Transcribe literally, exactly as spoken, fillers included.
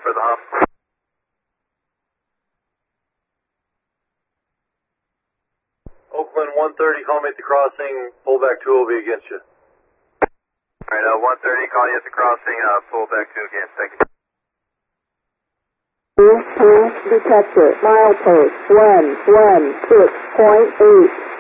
for the hump. Oakland one thirty, call me at the crossing, pullback two will be against you. Alright, uh, one thirty, call you at the crossing, uh, pullback two against, thank you. Pass detector, milepost one one six point eight.